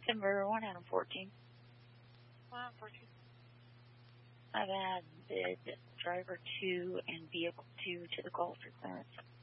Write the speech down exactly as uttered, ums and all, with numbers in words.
December one out of fourteen. one out of fourteen. I've had bid driver two and vehicle two to the Gulf for clearance.